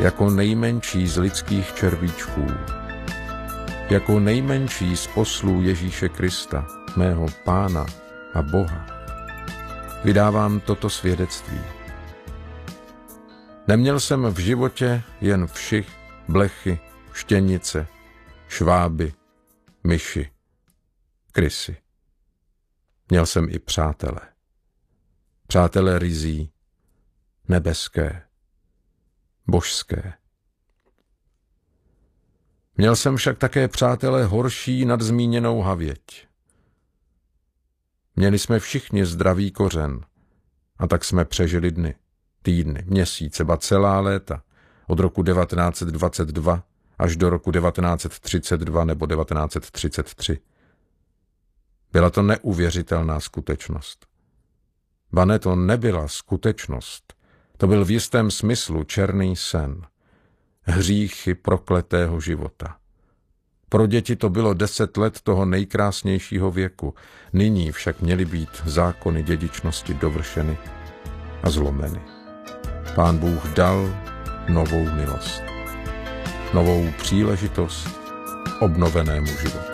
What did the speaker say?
jako nejmenší z lidských červíčků, jako nejmenší z poslů Ježíše Krista, mého Pána a Boha, vydávám toto svědectví. Neměl jsem v životě jen vši, blechy, štěnice, šváby, myši, krysy. Měl jsem i přátele. Přátele ryzí, nebeské, božské. Měl jsem však také přátele horší nad zmíněnou havěť. Měli jsme všichni zdravý kořen a tak jsme přežili dny, týdny, měsíce, ba celá léta, od roku 1922 až do roku 1932 nebo 1933. Byla to neuvěřitelná skutečnost. Ba ne, to nebyla skutečnost. To byl v jistém smyslu černý sen. Hříchy prokletého života. Pro děti to bylo 10 let toho nejkrásnějšího věku. Nyní však měly být zákony dědičnosti dovršeny a zlomeny. Pán Bůh dal novou milost. Novou příležitost obnovenému životu.